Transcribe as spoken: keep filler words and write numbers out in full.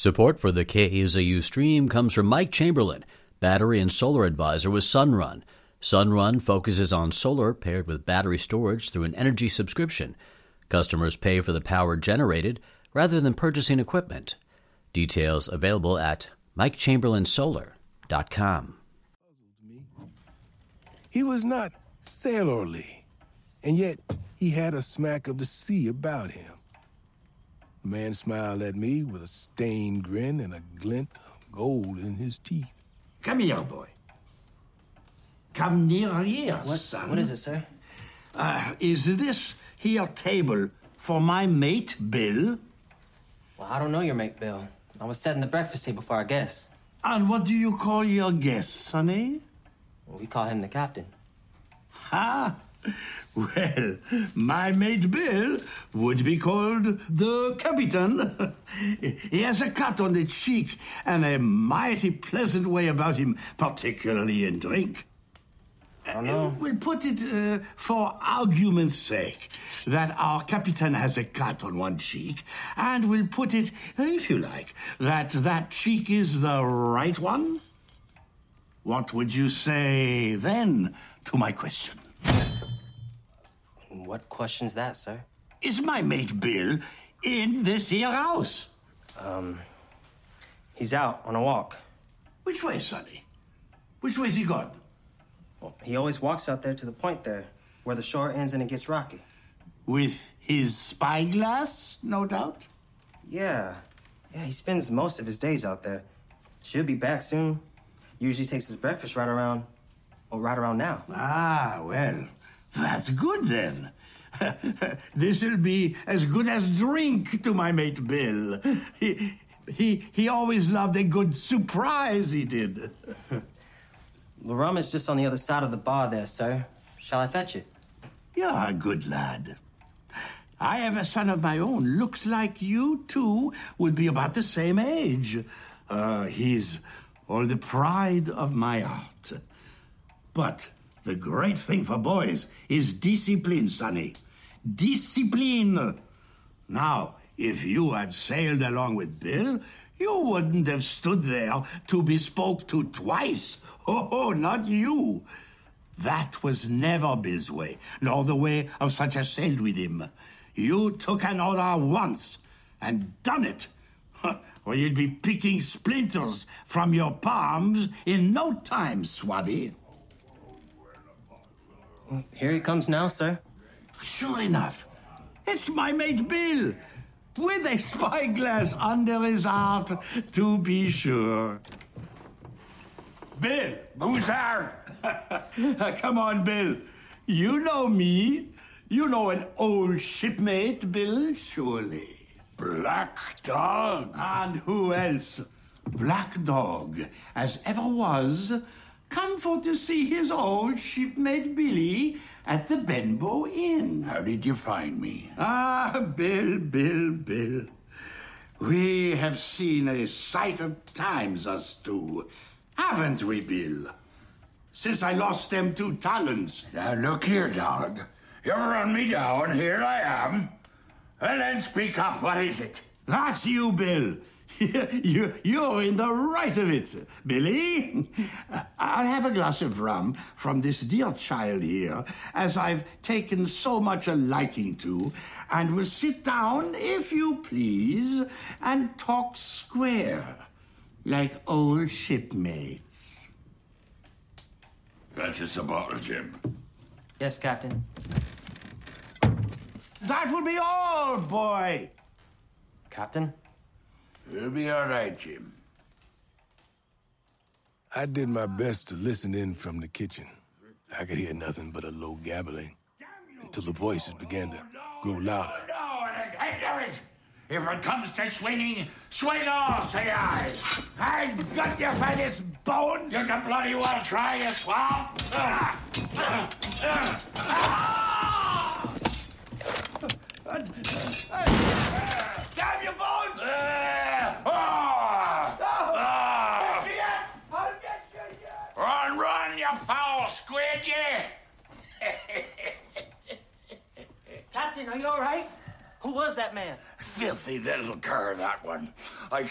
Support for the K A Z U stream comes from Mike Chamberlain, battery and solar advisor with Sunrun. Sunrun focuses on solar paired with battery storage through an energy subscription. Customers pay for the power generated rather than purchasing equipment. Details available at mike chamberlain solar dot com. He was not sailorly, and yet he had a smack of the sea about him. The man smiled at me with a stained grin and a glint of gold in his teeth. Come here, boy. Come near here, what, son. What is it, sir? Uh, is this here table for my mate, Bill? Well, I don't know your mate, Bill. I was setting the breakfast table for our guests. And what do you call your guest, sonny? Well, we call him the captain. Ha! Well, my mate Bill would be called the Capitan. He has a cut on the cheek and a mighty pleasant way about him, particularly in drink. I don't know. We'll put it, uh, for argument's sake, that our Capitan has a cut on one cheek, and we'll put it, if you like, that that cheek is the right one. What would you say then to my question? What question's that, sir? Is my mate Bill in this here house? Um, he's out on a walk. Which way, Sonny? Which way's he gone? Well, he always walks out there to the point there, where the shore ends and it gets rocky. With his spyglass, no doubt? Yeah. Yeah, he spends most of his days out there. Should be back soon. Usually takes his breakfast right around, well, right around now. Ah, well, that's good then. This'll be as good as drink to my mate Bill. He, he, he always loved a good surprise, he did. The rum is just on the other side of the bar there, sir. Shall I fetch it? You're a good lad. I have a son of my own. Looks like you two would be about the same age. Uh, he's all the pride of my heart. But the great thing for boys is discipline, Sonny. Discipline. Now, if you had sailed along with Bill, you wouldn't have stood there to be spoke to twice. Oh, not you. That was never Bill's way, nor the way of such as sailed with him. You took an order once and done it, or you'd be picking splinters from your palms in no time, Swabby. Here he comes now, sir. Sure enough, it's my mate Bill, with a spyglass under his heart, to be sure. Bill, who's there? Come on, Bill. You know me. You know an old shipmate, Bill, surely. Black Dog? And who else? Black Dog, as ever was, come for to see his old shipmate Billy at the Benbow Inn. How did you find me? Ah, Bill, Bill, Bill. We have seen a sight of times, us two. Haven't we, Bill? Since I lost them two talons. Now, look here, dog. You run me down, here I am. Well, then speak up. What is it? That's you, Bill. you, you're in the right of it, Billy. I'll have a glass of rum from this dear child here, as I've taken so much a liking to, and we'll sit down, if you please, and talk square, like old shipmates. Fetch us a bottle, Jim. Yes, Captain. That will be all, boy. Captain? You'll be all right, Jim. I did my best to listen in from the kitchen. I could hear nothing but a low gabbling until the voices began to grow louder. No, I know it. If it comes to swinging, swing off, say I. I got your fattest bones. You can bloody well try, you swab. Ah! Ah! Ah! Ah! Damn your bones! Ah! Ah! Ah! I'll get you yet! Run, run, you foul squid, you! Captain, are you all right? Who was that man? Filthy little cur, that one.